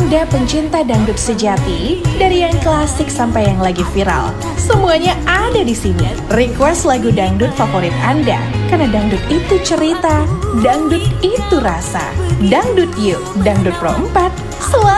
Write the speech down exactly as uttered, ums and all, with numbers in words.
Anda pencinta dangdut sejati, dari yang klasik sampai yang lagi viral, semuanya ada di sini. Request lagu dangdut favorit Anda, karena dangdut itu cerita, dangdut itu rasa. Dangdut Yuk, Dangdut Pro empat, selalu